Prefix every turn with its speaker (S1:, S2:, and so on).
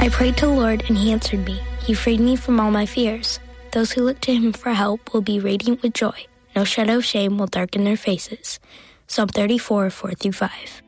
S1: I prayed to the Lord, and he answered me. He freed me from all my fears. Those who look to him for help will be radiant with joy. No shadow of shame will darken their faces. Psalm 34, 4-5.